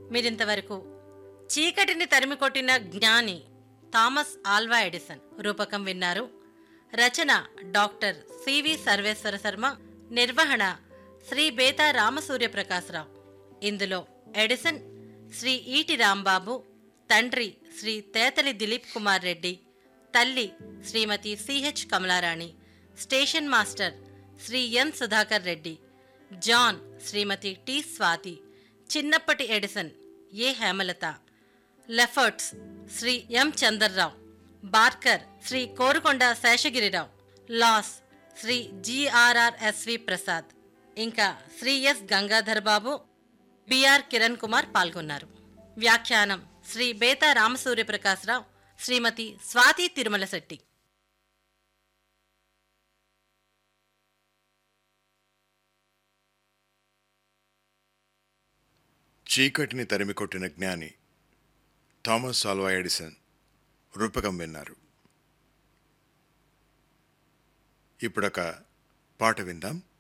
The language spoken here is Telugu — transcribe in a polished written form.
మీరింతవరకు చీకటిని తరిమికొట్టిన జ్ఞాని థామస్ ఆల్వా ఎడిసన్ రూపకం విన్నారు. రచన డాక్టర్ సివి సర్వేశ్వర శర్మ. నిర్వహణ శ్రీ బేతా రామసూర్యప్రకాశరావు. ఇందులో ఎడిసన్ శ్రీ ఈటి రాంబాబు, తండ్రి శ్రీ తేతలి దిలీప్ కుమార్ రెడ్డి, తల్లి శ్రీమతి CH Kamala Rani, station master Shri ఎన్ సుధాకర్ రెడ్డి, జాన్ శ్రీమతి టి స్వాతి, చిన్నప్పటి ఎడిసన్ ఏ హేమలత, లెఫర్ట్స్ శ్రీ ఎం చందర్రావు, బార్కర్ శ్రీ కోరుకొండ శేషగిరిరావు, లాస్ శ్రీ జిఆర్ఆర్ఎస్వి ప్రసాద్, ఇంకా శ్రీ ఎస్ గంగాధర్ బాబు, బిఆర్ కిరణ్ కుమార్ పాల్గొన్నారు. వ్యాఖ్యానం శ్రీ బేతా రామసూర్యప్రకాశరావు, శ్రీమతి స్వాతి తిరుమల శెట్టి. చీకటిని తరిమికొట్టిన జ్ఞాని థామస్ ఆల్వా ఎడిసన్ రూపకం విన్నారు. ఇప్పుడొక పాట విందాం.